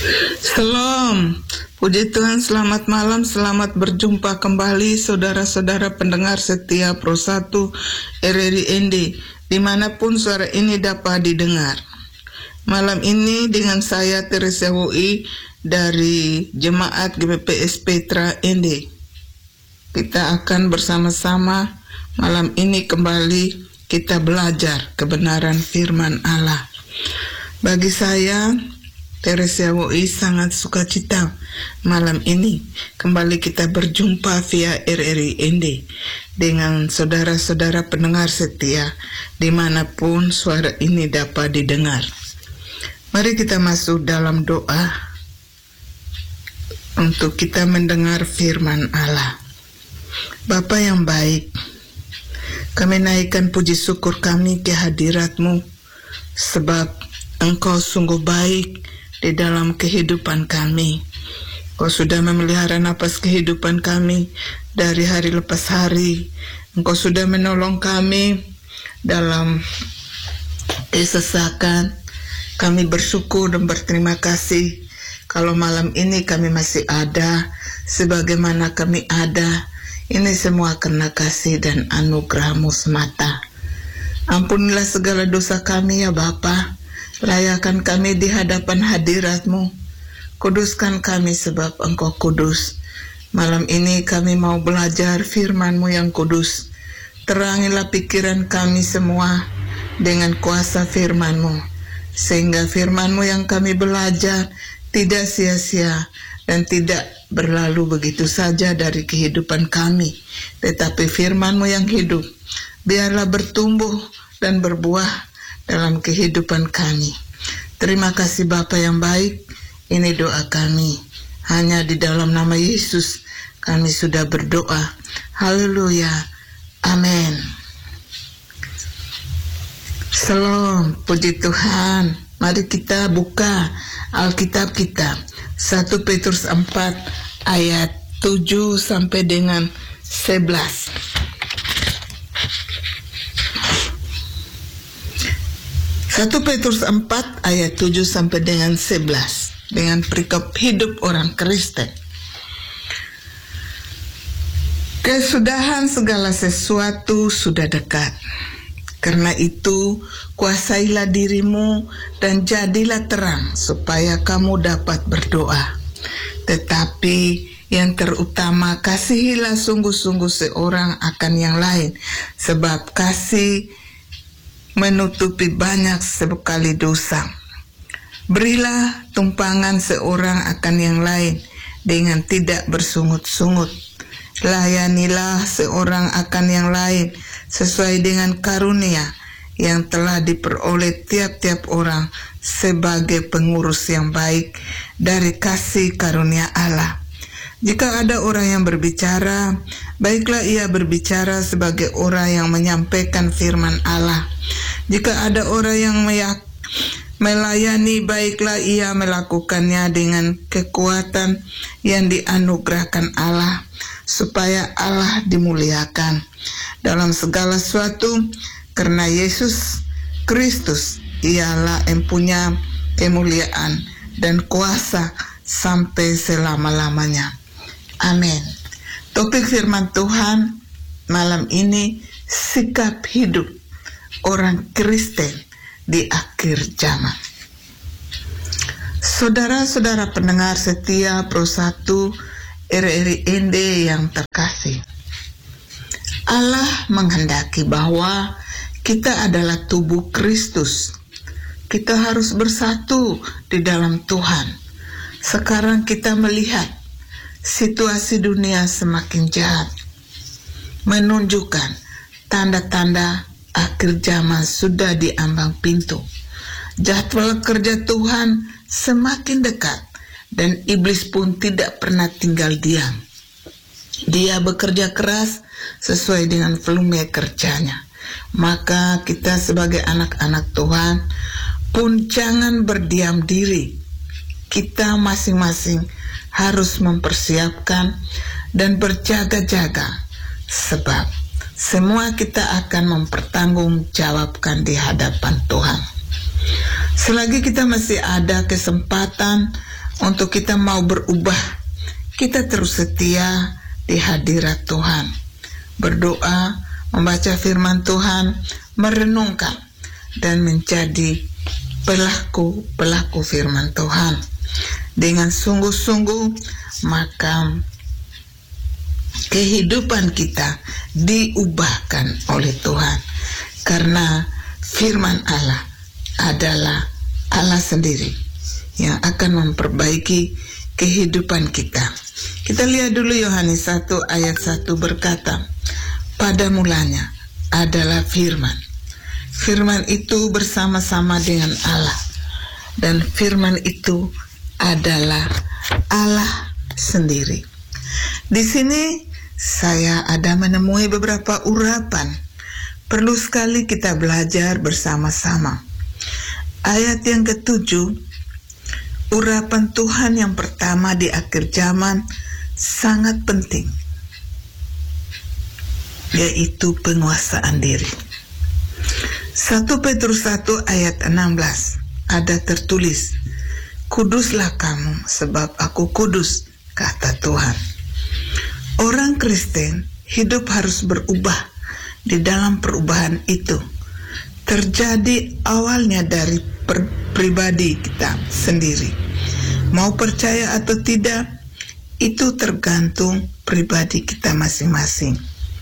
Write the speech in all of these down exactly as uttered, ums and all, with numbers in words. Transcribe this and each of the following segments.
Shalom, puji Tuhan, selamat malam, selamat berjumpa kembali saudara-saudara pendengar setia Pro satu R R I N D, dimanapun suara ini dapat didengar. Malam ini dengan saya Teresia W I dari Jemaat G B P S Petra N D. Kita akan bersama-sama malam ini kembali kita belajar kebenaran firman Allah. Bagi saya Teresia W I sangat sukacita malam ini kembali kita berjumpa via R R I N D dengan saudara-saudara pendengar setia dimanapun suara ini dapat didengar. Mari kita masuk dalam doa untuk kita mendengar firman Allah. Bapa yang baik, kami naikkan puji syukur kami ke hadirat-Mu sebab Engkau sungguh baik di dalam kehidupan kami. Kau sudah memelihara napas kehidupan kami dari hari lepas hari. Engkau sudah menolong kami dalam kesesakan. Kami bersyukur dan berterima kasih kalau malam ini kami masih ada, sebagaimana kami ada. Ini semua karena kasih dan anugerah-Mu semata. Ampunilah segala dosa kami ya Bapa. Layakan kami di hadapan hadirat-Mu. Kuduskan kami sebab Engkau kudus. Malam ini kami mau belajar firman-Mu yang kudus. Terangilah pikiran kami semua dengan kuasa firman-Mu, sehingga firman-Mu yang kami belajar tidak sia-sia dan tidak berlalu begitu saja dari kehidupan kami, tetapi firman-Mu yang hidup biarlah bertumbuh dan berbuah dalam kehidupan kami. Terima kasih Bapa yang baik. Ini doa kami. Hanya di dalam nama Yesus kami sudah berdoa. Haleluya. Amin. Shalom. Puji Tuhan. Mari kita buka Alkitab kita. satu Petrus empat ayat tujuh sampai dengan sebelas. satu Petrus empat ayat tujuh sampai dengan sebelas dengan perikop hidup orang Kristen. Kesudahan segala sesuatu sudah dekat. Karena itu kuasailah dirimu dan jadilah terang supaya kamu dapat berdoa. Tetapi yang terutama kasihilah sungguh-sungguh seorang akan yang lain, sebab kasih menutupi banyak sekali dosa. Berilah tumpangan seorang akan yang lain dengan tidak bersungut-sungut. Layanilah seorang akan yang lain sesuai dengan karunia yang telah diperoleh tiap-tiap orang sebagai pengurus yang baik dari kasih karunia Allah. Jika ada orang yang berbicara, baiklah ia berbicara sebagai orang yang menyampaikan firman Allah. Jika ada orang yang melayani, baiklah ia melakukannya dengan kekuatan yang dianugerahkan Allah, supaya Allah dimuliakan dalam segala sesuatu, karena Yesus Kristus ialah yang punya kemuliaan dan kuasa sampai selama-lamanya. Amin. Topik firman Tuhan malam ini, sikap hidup orang Kristen di akhir zaman. Saudara-saudara pendengar setia Pro satu R R I N D yang terkasih, Allah menghendaki bahwa kita adalah tubuh Kristus. Kita harus bersatu di dalam Tuhan. Sekarang kita melihat situasi dunia semakin jahat, menunjukkan tanda-tanda akhir zaman sudah di ambang pintu. Jadwal kerja Tuhan semakin dekat dan iblis pun tidak pernah tinggal diam. Dia bekerja keras sesuai dengan volume kerjanya. Maka kita sebagai anak-anak Tuhan pun jangan berdiam diri. Kita masing-masing harus mempersiapkan dan berjaga-jaga, sebab semua kita akan mempertanggungjawabkan di hadapan Tuhan. Selagi kita masih ada kesempatan untuk kita mau berubah. Kita terus setia di hadirat Tuhan, berdoa, membaca firman Tuhan, merenungkan, dan menjadi pelaku-pelaku firman Tuhan dengan sungguh-sungguh. Maka kehidupan kita diubahkan oleh Tuhan, karena firman Allah adalah Allah sendiri yang akan memperbaiki kehidupan kita. Kita lihat dulu Yohanes satu ayat satu berkata, pada mulanya adalah firman. Firman itu bersama-sama dengan Allah, dan firman itu adalah Allah sendiri. Di sini saya ada menemui beberapa urapan. Perlu sekali kita belajar bersama-sama. Ayat yang ketujuh, urapan Tuhan yang pertama di akhir zaman sangat penting, yaitu penguasaan diri. satu Petrus satu ayat enam belas ada tertulis, kuduslah kamu sebab aku kudus, kata Tuhan. Orang Kristen hidup harus berubah. Di dalam perubahan itu terjadi awalnya dari per pribadi kita sendiri. Mau percaya atau tidak, itu tergantung pribadi kita masing-masing.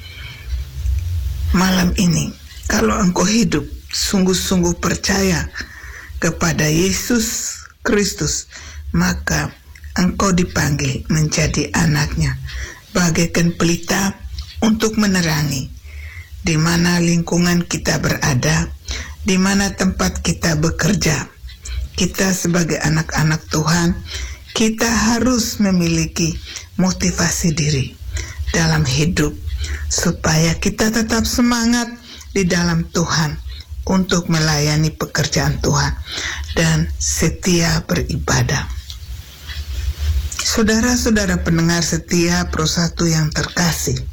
Malam ini, kalau engkau hidup sungguh-sungguh percaya kepada Yesus Kristus, maka engkau dipanggil menjadi anaknya, bagaikan pelita untuk menerangi di mana lingkungan kita berada, di mana tempat kita bekerja. Kita sebagai anak-anak Tuhan, kita harus memiliki motivasi diri dalam hidup, supaya kita tetap semangat di dalam Tuhan untuk melayani pekerjaan Tuhan dan setia beribadah. Saudara-saudara pendengar setia Pro satu yang terkasih,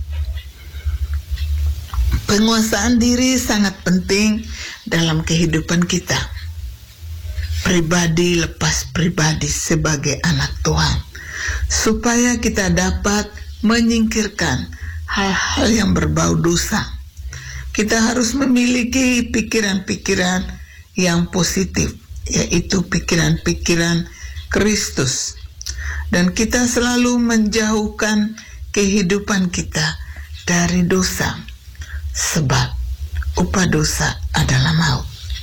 penguasaan diri sangat penting dalam kehidupan kita, pribadi lepas pribadi sebagai anak Tuhan, supaya kita dapat menyingkirkan hal-hal yang berbau dosa. Kita harus memiliki pikiran-pikiran yang positif, yaitu pikiran-pikiran Kristus, dan kita selalu menjauhkan kehidupan kita dari dosa, sebab upah dosa adalah maut.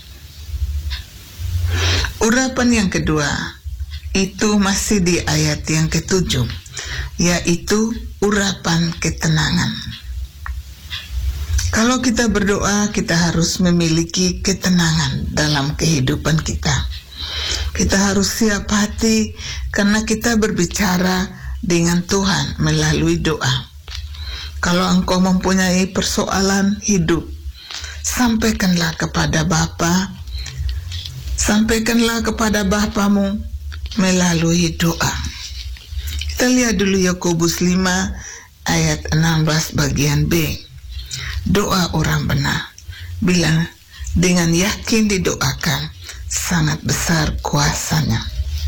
Urapan yang kedua itu masih di ayat yang ketujuh, yaitu urapan ketenangan. Kalau kita berdoa, kita harus memiliki ketenangan dalam kehidupan kita. Kita harus siap hati karena kita berbicara dengan Tuhan melalui doa. Kalau engkau mempunyai persoalan hidup, sampaikanlah kepada Bapa, sampaikanlah kepada Bapamu melalui doa. Kita lihat dulu Yakobus lima ayat enam belas bagian B. Doa orang benar, bila dengan yakin didoakan, sangat besar kuasanya.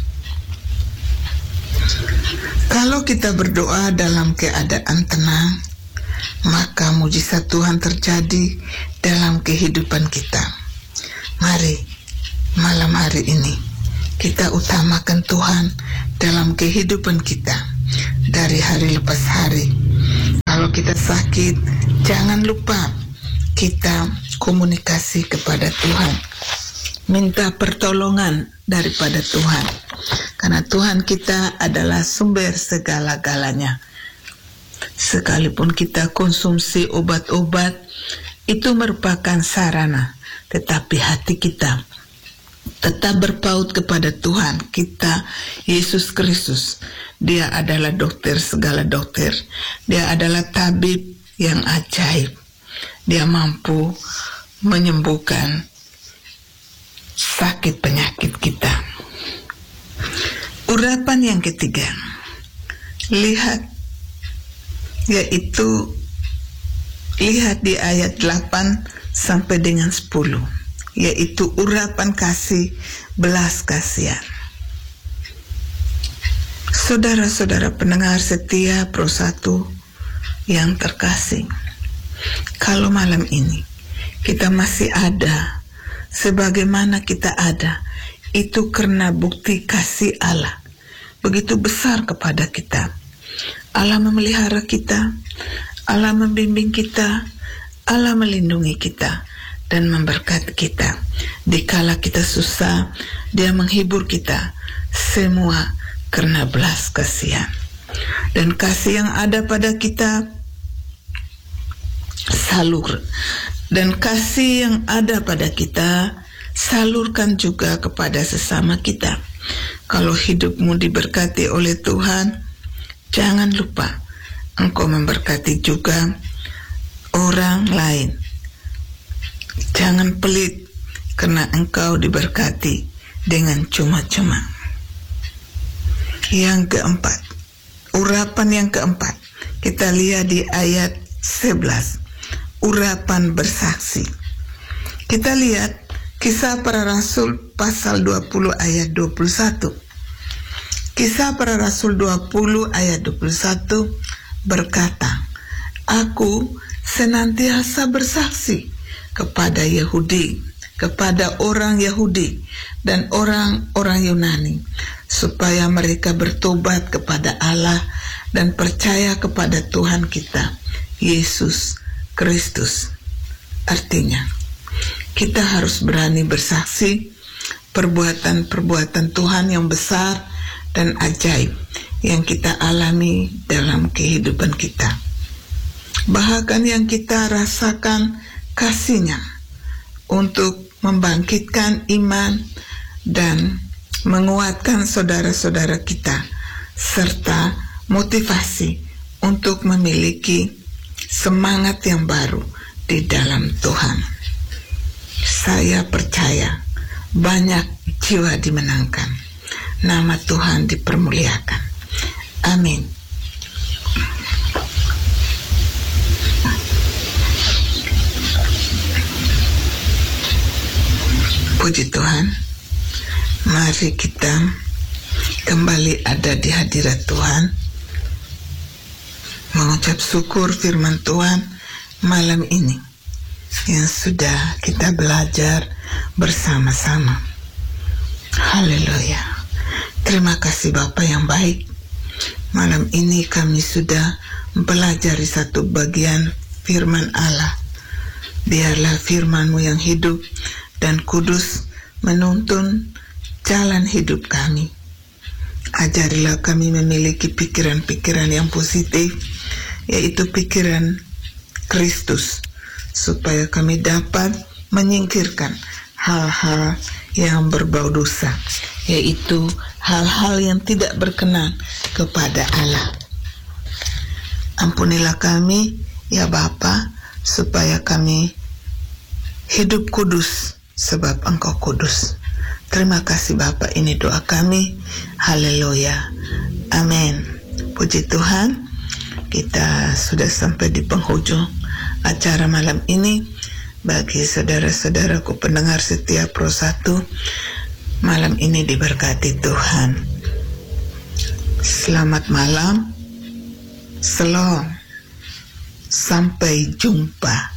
Kalau kita berdoa dalam keadaan tenang, maka mujizat Tuhan terjadi dalam kehidupan kita. Mari malam hari ini kita utamakan Tuhan dalam kehidupan kita dari hari lepas hari. Kalau kita sakit, jangan lupa kita komunikasi kepada Tuhan, minta pertolongan daripada Tuhan, karena Tuhan kita adalah sumber segala-galanya. Sekalipun kita konsumsi obat-obat, itu merupakan sarana, tetapi hati kita tetap berpaut kepada Tuhan kita, Yesus Kristus. Dia adalah dokter segala dokter. Dia adalah tabib yang ajaib. Dia mampu menyembuhkan sakit penyakit kita. Urapan yang ketiga, lihat, yaitu lihat di ayat delapan sampai dengan sepuluh, yaitu urapan kasih belas kasihan. Saudara-saudara pendengar setia Pro satu yang terkasih, kalau malam ini kita masih ada, sebagaimana kita ada, itu karena bukti kasih Allah begitu besar kepada kita. Allah memelihara kita, Allah membimbing kita, Allah melindungi kita dan memberkati kita. Dikala kita susah, Dia menghibur kita, semua karena belas kasihan. Dan kasih yang ada pada kita salur, dan kasih yang ada pada kita salurkan juga kepada sesama kita. Kalau hidupmu diberkati oleh Tuhan, jangan lupa engkau memberkati juga orang lain. Jangan pelit karena engkau diberkati dengan cuma-cuma. Yang keempat, urapan yang keempat, kita lihat di ayat sebelas, urapan bersaksi. Kita lihat Kisah Para Rasul pasal dua puluh ayat dua puluh satu. Kisah Para Rasul dua puluh ayat dua puluh satu berkata, aku senantiasa bersaksi kepada Yahudi, kepada orang Yahudi dan orang-orang Yunani, supaya mereka bertobat kepada Allah dan percaya kepada Tuhan kita, Yesus Kristus. Artinya, kita harus berani bersaksi perbuatan-perbuatan Tuhan yang besar dan ajaib yang kita alami dalam kehidupan kita. Bahkan yang kita rasakan kasih-Nya untuk membangkitkan iman dan menguatkan saudara-saudara kita, serta motivasi untuk memiliki semangat yang baru di dalam Tuhan. Saya percaya banyak jiwa dimenangkan, nama Tuhan dipermuliakan. Amin. Puji Tuhan, mari kita kembali ada di hadirat Tuhan, mengucap syukur firman Tuhan malam ini yang sudah kita belajar bersama-sama. Haleluya. Terima kasih Bapa yang baik. Malam ini kami sudah mempelajari satu bagian firman Allah. Biarlah firman-Mu yang hidup dan kudus menuntun jalan hidup kami. Ajarilah kami memiliki pikiran-pikiran yang positif, yaitu pikiran Kristus, supaya kami dapat menyingkirkan hal-hal yang berbau dosa, yaitu hal-hal yang tidak berkenan kepada Allah. Ampunilah kami, ya Bapa, supaya kami hidup kudus, sebab Engkau kudus. Terima kasih Bapa, ini doa kami. Haleluya. Amin. Puji Tuhan, kita sudah sampai di penghujung acara malam ini. Bagi saudara-saudaraku pendengar setia Pro satu, malam ini diberkati Tuhan. Selamat malam. Shalom. Sampai jumpa.